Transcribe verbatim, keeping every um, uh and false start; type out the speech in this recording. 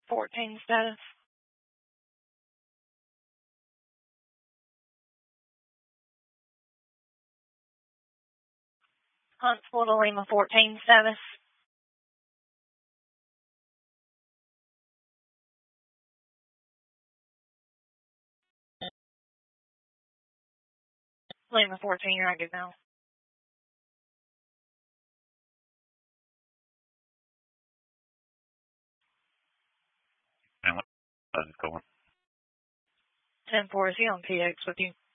fourteen status. Huntsville to Lima fourteen status. Lima fourteen, you're active now. And how's it going? ten four, is he on P X with you?